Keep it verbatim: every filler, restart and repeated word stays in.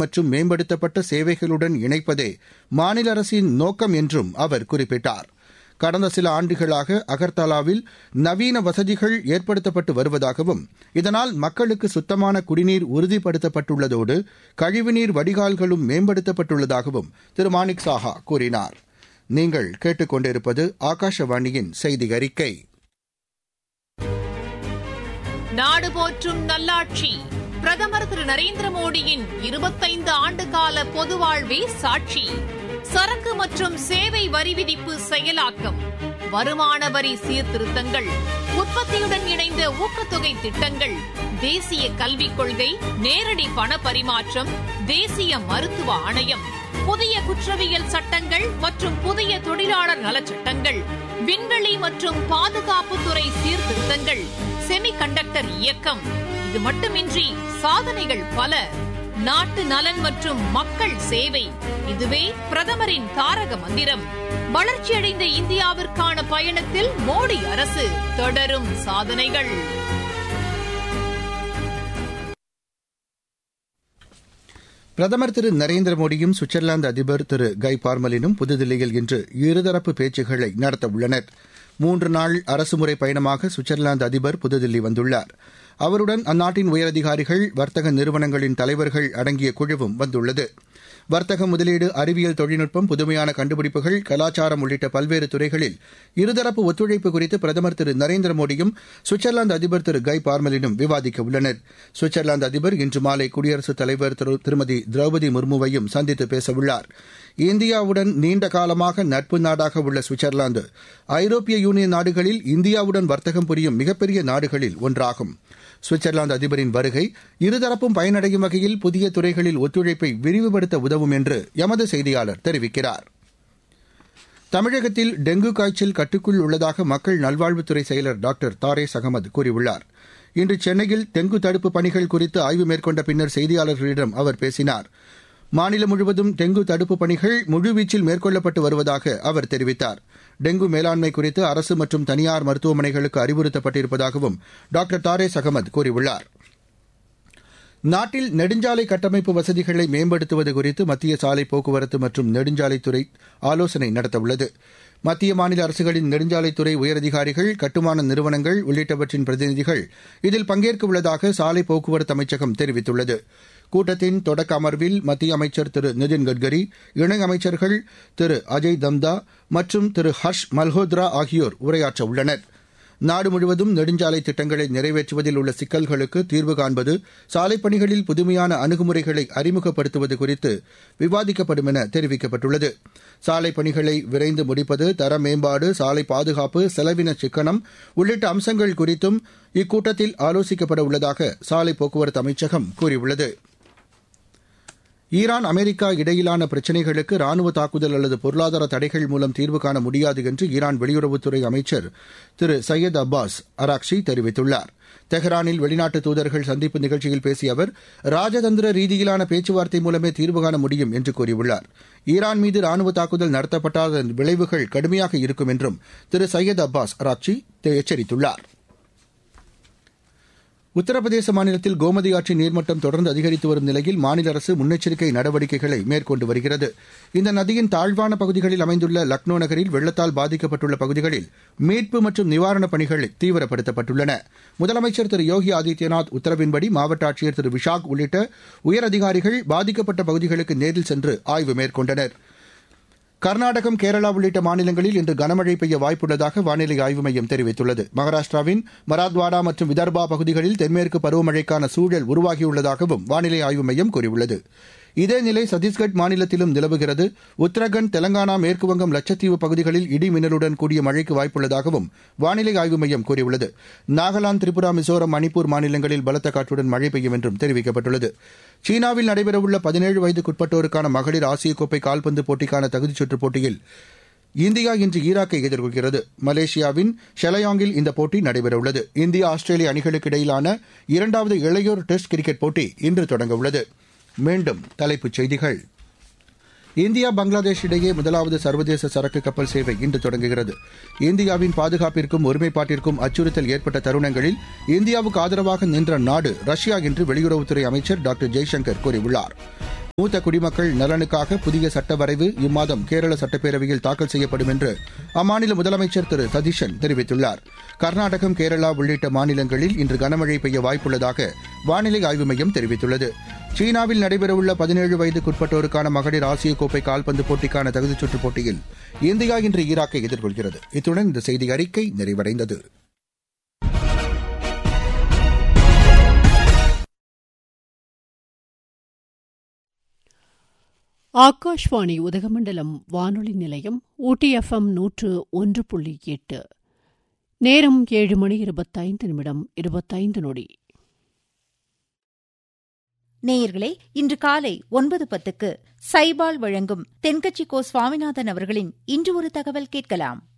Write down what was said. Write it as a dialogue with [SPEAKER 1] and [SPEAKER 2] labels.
[SPEAKER 1] மற்றும் மேம்படுத்தப்பட்ட சேவைகளுடன் இணைப்பதே மாநில அரசின் நோக்கம் என்றும் அவர் குறிப்பிட்டார். கடந்த சில ஆண்டுகளாக அகர்தலாவில் நவீன வசதிகள் ஏற்படுத்தப்பட்டு வருவதாகவும் இதனால் மக்களுக்கு சுத்தமான குடிநீர் உறுதிப்படுத்தப்பட்டுள்ளதோடு கழிவுநீர் வடிகால்களும் மேம்படுத்தப்பட்டுள்ளதாகவும் திரு மாணிக் சாஹா கூறினார். நீங்கள் கேட்டுக்கொண்டிருப்பது ஆகாஷவாணியின் செய்தி அறிக்கை.
[SPEAKER 2] நாடு போற்றும் நல்லாட்சி பிரதமர் திரு நரேந்திர மோடியின் இருபத்தைந்து ஆண்டுகால பொது வாழ்வே சாட்சி. சரக்கு மற்றும் சேவை வரி விதிப்பு செயலாக்கம், வருமான வரி சீர்திருத்தங்கள், உற்பத்தியுடன் இணைந்த ஊக்கத்தொகை திட்டங்கள், தேசிய கல்விக் கொள்கை, நேரடி பண பரிமாற்றம், தேசிய மருத்துவ ஆணையம், புதிய குற்றவியல் சட்டங்கள் மற்றும் புதிய தொழிலாளர் நலச்சட்டங்கள், விண்வெளி மற்றும் பாதுகாப்புத்துறை சீர்திருத்தங்கள், செமிகண்டக்டர் இயக்கம். இது மட்டுமின்றி சாதனைகள் பல. நாட்டு நலன் மற்றும் மக்கள் சேவை, இதுவே பிரதமரின் தாரக மந்திரம். வளர்ச்சியடைந்த இந்தியாவிற்கான பயணத்தில் மோடி அரசு தொடரும் சாதனைகள்.
[SPEAKER 1] பிரதமர் திரு நரேந்திர மோடியும் சுவிட்சர்லாந்து அதிபர் திரு கை பார்மலினும் புதுதில்லியில் இன்று இருதரப்பு பேச்சுக்களை நடத்தவுள்ளனர். மூன்று நாள் அரசுமுறை பயணமாக சுவிட்சர்லாந்து அதிபர் புதுதில்லி வந்துள்ளார். அவருடன் அந்நாட்டின் உயரதிகாரிகள், வர்த்தக நிறுவனங்களின் தலைவர்கள் அடங்கிய குழுவும் வந்துள்ளது. வர்த்தகம், முதலீடு, அறிவியல் தொழில்நுட்பம், புதுமையான கண்டுபிடிப்புகள், கலாச்சாரம் உள்ளிட்ட பல்வேறு துறைகளில் இருதரப்பு ஒத்துழைப்பு குறித்து பிரதமர் திரு நரேந்திர மோடியும் சுவிட்சர்லாந்து அதிபர் திரு கை பார்மலினும் விவாதிக்க உள்ளனர். சுவிட்சர்லாந்து அதிபர் இன்று மாலை குடியரசுத் தலைவர் திருமதி திரௌபதி முர்முவையும் சந்தித்து பேசவுள்ளார். இந்தியாவுடன் நீண்ட காலமாக நட்பு நாடாக உள்ள சுவிட்சர்லாந்து ஐரோப்பிய யூனியன் நாடுகளில் இந்தியாவுடன் வர்த்தகம் புரியும் மிகப்பெரிய நாடுகளில் ஒன்றாகும். சுவிட்சர்லாந்து அதிபரின் வருகை இருதரப்பும் பயனடையும் வகையில் புதிய துறைகளில் ஒத்துழைப்பை விரிவுபடுத்த உதவும் என்று எமது செய்தியாளர் தெரிவிக்கிறார். தமிழகத்தில் டெங்கு காய்ச்சல் கட்டுக்குள் உள்ளதாக மக்கள் நல்வாழ்வுத்துறை செயலர் டாக்டர் தாரேஸ் அகமது கூறியுள்ளார். இன்று சென்னையில் டெங்கு தடுப்பு பணிகள் குறித்து ஆய்வு மேற்கொண்ட பின்னர் செய்தியாளர்களிடம் அவர் பேசினார். மாநிலம் முழுவதும் டெங்கு தடுப்புப் பணிகள் முழுவீச்சில் மேற்கொள்ளப்பட்டு வருவதாக அவர் தெரிவித்தார். டெங்கு மேலாண்மை குறித்து அரசு மற்றும் தனியார் மருத்துவமனைகளுக்கு அறிவுறுத்தப்பட்டிருப்பதாகவும் டாக்டர் தாரேஸ் அகமது கூறியுள்ளார். நாட்டில் நெடுஞ்சாலை கட்டமைப்பு வசதிகளை மேம்படுத்துவது குறித்து மத்திய சாலை போக்குவரத்து மற்றும் நெடுஞ்சாலைத்துறை ஆலோசனை நடத்தவுள்ளது. மத்திய மாநில அரசுகளின் நெடுஞ்சாலைத்துறை உயரதிகாரிகள், கட்டுமான நிறுவனங்கள் உள்ளிட்டவற்றின் பிரதிநிதிகள் இதில் பங்கேற்க உள்ளதாக சாலை போக்குவரத்து அமைச்சகம் தெரிவித்துள்ளது. கூட்டத்தின் தொடக்க அமர்வில் மத்திய அமைச்சர் திரு நிதின் கட்கரி, இணை அமைச்சர்கள் திரு அஜய் தம்தா மற்றும் திரு ஹர்ஷ் மல்ஹோத்ரா ஆகியோர் உரையாற்ற உள்ளனர். நாடு முழுவதும் நெடுஞ்சாலை திட்டங்களை நிறைவேற்றுவதில் உள்ள சிக்கல்களுக்கு தீர்வு காண்பது, சாலைப் பணிகளில் புதுமையான அணுகுமுறைகளை அறிமுகப்படுத்துவது குறித்து விவாதிக்கப்படும் என தெரிவிக்கப்பட்டுள்ளது. சாலைப் பணிகளை விரைந்து முடிப்பது, தர மேம்பாடு, சாலை பாதுகாப்பு, செலவின சிக்கனம் உள்ளிட்ட அம்சங்கள் குறித்தும் இக்கூட்டத்தில் ஆலோசிக்கப்பட உள்ளதாக சாலை போக்குவரத்து அமைச்சகம் கூறியுள்ளது. ஈரான், அமெரிக்கா இடையிலான பிரச்சினைகளுக்கு ராணுவ தாக்குதல் அல்லது பொருளாதார தடைகள் மூலம் தீர்வு காண முடியாது என்று ஈரான் வெளியுறவுத்துறை அமைச்சர் திரு சையத் அப்பாஸ் அராக்ஷி தெரிவித்துள்ளார். தெஹ்ரானில் வெளிநாட்டு தூதர்கள் சந்திப்பு நிகழ்ச்சியில் பேசிய அவர், ராஜதந்திர ரீதியிலான பேச்சுவார்த்தை மூலமே தீர்வு காண முடியும் என்று கூறியுள்ளார். ஈரான் மீது ராணுவ தாக்குதல் நடத்தப்பட்டால் அதன் விளைவுகள் கடுமையாக இருக்கும் என்றும் திரு சையத் அப்பாஸ் அராக்ஷி எச்சரித்துள்ளார். உத்தரப்பிரதேச மாநிலத்தில் கோமதி ஆற்றின் நீர்மட்டம் தொடர்ந்து அதிகரித்து வரும் நிலையில் மாநில அரசு முன்னெச்சரிக்கை நடவடிக்கைகளை மேற்கொண்டு வருகிறது. இந்த நதியின் தாழ்வான பகுதிகளில் அமைந்துள்ள லக்னோ நகரில் வெள்ளத்தால் பாதிக்கப்பட்டுள்ள பகுதிகளில் மீட்பு மற்றும் நிவாரணப் பணிகள் தீவிரப்படுத்தப்பட்டுள்ளன. முதலமைச்சர் திரு யோகி ஆதித்யநாத் உத்தரவின்படி மாவட்ட ஆட்சியர் திரு விஷாக் உள்ளிட்ட உயரதிகாரிகள் பாதிக்கப்பட்ட பகுதிகளுக்கு நேரில் சென்று ஆய்வு மேற்கொண்டனர். கர்நாடகம், கேரளா உள்ளிட்ட மாநிலங்களில் இன்று கனமழை பெய்ய வாய்ப்புள்ளதாக வானிலை ஆய்வு மையம் தெரிவித்துள்ளது. மகாராஷ்டிராவின் மராத்வாடா மற்றும் விதர்பா பகுதிகளில் தென்மேற்கு பருவமழைக்கான சூழல் உருவாகியுள்ளதாகவும் வானிலை ஆய்வு மையம் கூறியுள்ளது. இதே நிலை சத்தீஸ்கட் மாநிலத்திலும் நிலவுகிறது. உத்தரகண்ட், தெலங்கானா, மேற்குவங்கம், லட்சத்தீவு பகுதிகளில் இடி மின்னலுடன் கூடிய மழைக்கு வாய்ப்புள்ளதாகவும் வானிலை ஆய்வு மையம் கூறியுள்ளது. நாகாலாந்து, திரிபுரா, மிசோரம், மணிப்பூர் மாநிலங்களில் பலத்த காற்றுடன் மழை பெய்யும் என்றும் தெரிவிக்கப்பட்டுள்ளது. சீனாவில் நடைபெறவுள்ள பதினேழு வயதுக்குட்பட்டோருக்கான மகளிர் ஆசிய கோப்பை கால்பந்து போட்டிக்கான தகுதிச் சுற்றுப் போட்டியில் இந்தியா இன்று ஈராக்கை எதிர்கொள்கிறது. மலேசியாவின் ஷெலயாங்கில் இந்த போட்டி நடைபெறவுள்ளது. இந்தியா, ஆஸ்திரேலிய அணிகளுக்கு இடையிலான இரண்டாவது இளையோர் டெஸ்ட் கிரிக்கெட் போட்டி இன்று தொடங்கவுள்ளது. மீண்டும் தலைப்புச் செய்திகள். இந்தியா, பங்களாதேஷ் இடையே முதலாவது சர்வதேச சரக்கு கப்பல் சேவை இன்று தொடங்குகிறது. இந்தியாவின் பாதுகாப்பிற்கும் ஒருமைப்பாட்டிற்கும் அச்சுறுத்தல் ஏற்பட்ட தருணங்களில் இந்தியாவுக்கு ஆதரவாக நின்ற நாடு ரஷ்யா என்று வெளியுறவுத்துறை அமைச்சர் டாக்டர் ஜெய்சங்கர் கூறியுள்ளார். மூத்த குடிமக்கள் நலனுக்காக புதிய சட்ட வரைவு இம்மாதம் கேரள சட்டப்பேரவையில் தாக்கல் செய்யப்படும் என்று அம்மாநில முதலமைச்சர் திரு சதீஷன் தெரிவித்துள்ளார். கர்நாடகம், கேரளா உள்ளிட்ட மாநிலங்களில் இன்று கனமழை பெய்ய வாய்ப்புள்ளதாக வானிலை ஆய்வு மையம் தெரிவித்துள்ளது. சீனாவில் நடைபெறவுள்ள பதினேழு வயதுக்குட்பட்டோருக்கான மகளிர் ஆசிய கோப்பை கால்பந்து போட்டிக்கான தகுதிச்சுற்றுப் போட்டியில் இந்தியா இன்று ஈராக்கை எதிர்கொள்கிறது. இத்துடன் இந்த செய்தி அறிக்கை நிறைவடைந்தது.
[SPEAKER 3] ஆகாஷ்வாணி உதகமண்டலம் வானொலி நிலையம், ஊட்டி எஃப்எம் நூற்று ஒன்று புள்ளி எட்டு. நேரம் ஏழு மணி இருபத்தைந்து நிமிடம் இருபத்தைந்து நொடி.
[SPEAKER 4] நேயர்களே, இன்று காலை ஒன்பது பத்துக்கு சைபால் வழங்கும் தென்கட்சி கோ சுவாமிநாதன் அவர்களின் இன்று ஒரு தகவல் கேட்கலாம்.